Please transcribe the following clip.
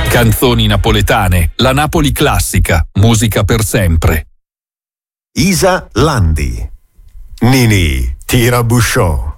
Canzoni napoletane, la Napoli classica, musica per sempre. Isa Landi, Nini Tirabusciò.